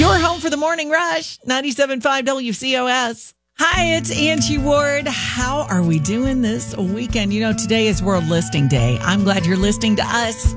Your home for the morning rush, 97.5 WCOS. Hi, it's Angie Ward. How are we doing this weekend? You know, today is World Listing Day. I'm glad you're listening to us.